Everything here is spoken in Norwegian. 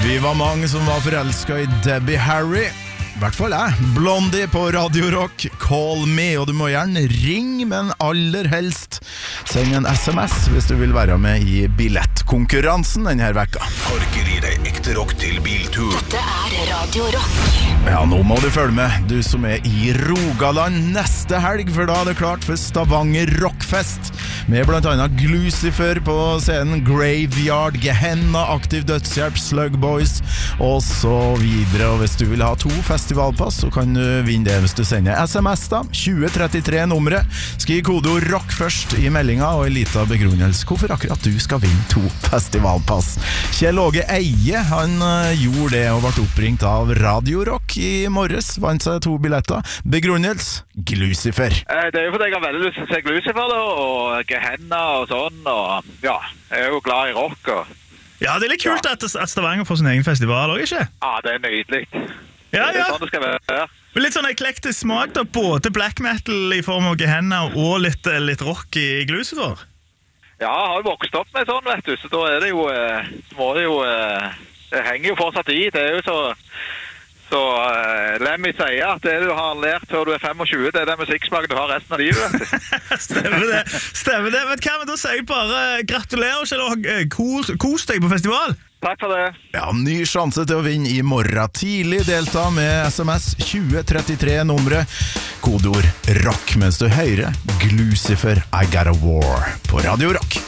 Vi var mange som var forelsket i Debbie Harry. I hvert fall jeg. Blondie på Radio Rock. Call me, og du må gjerne ringe, men aller helst send en SMS hvis du vil være med i billettkonkurransen denne vekka. Torker gir deg ekte rock til biltur. Dette Radio Rock. Ja, nå må du følge med, du som i Rogaland neste helg, for da det klart for Stavanger Rockfest, med blant annet Glucifer på scenen, Graveyard, Gehenna, Aktiv Dødshjelp, Slug Boys, og så videre. Og hvis du vil ha 2 festivalpass, så kan du vinne det hvis du sender SMS da, 2033 nummeret. Skriv kodeord ROCK først i meldinga, og en liten begrunnelse hvorfor akkurat du skal vinne 2 festivalpass. Kjell Åge Eie, han gjorde det og ble oppringt av Radio Rock i morges, vant seg 2 billetter. Begrunnelse, Glucifer. Det jo fordi jeg har veldig lyst til å se Glucifer da, og Gehenna og sånn, og ja, jeg jo glad i rock. Og... Ja, det litt kult at Stavanger får sin egen festival, også, ikke? Ja, det nydelig. Ja. Det sånn det skal være. Litt sånn eklektisk smak da, både black metal i form av Gehenna og litt rock i Glucifer. Ja, jeg har jo vokst opp med sånn, vet du, så da det jo, det henger jo fortsatt i, det jo så Lemmy sier at det du har lært før du 25, det den musikksmaken du har resten av livet, vet du. Stemmer det. Men hva med da sier bare gratulerer, Kjell, kos deg på festival. Takk for det. Ja, ny sjanse til å vinne i morgen tidlig. Delta med SMS 2033 nummeret, kodeord ROCK, mens du hører Glucifer, I Got a War på Radio Rock.